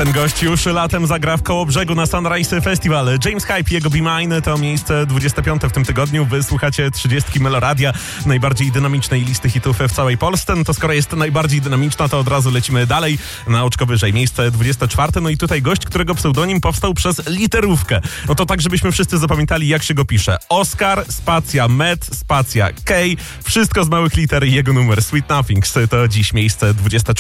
Ten gość już latem zagra w Kołobrzegu na Sunrise Festival. James Hype i jego Be Mine to miejsce 25 w tym tygodniu. Wysłuchacie 30 Meloradia, najbardziej dynamicznej listy hitów w całej Polsce. No to skoro jest najbardziej dynamiczna, to od razu lecimy dalej na oczko wyżej. Miejsce 24. No i tutaj gość, którego pseudonim powstał przez literówkę. No to tak, żebyśmy wszyscy zapamiętali, jak się go pisze. Oskar, spacja, Met, spacja, K. Wszystko z małych liter i jego numer Sweet Nothings. To dziś miejsce 24.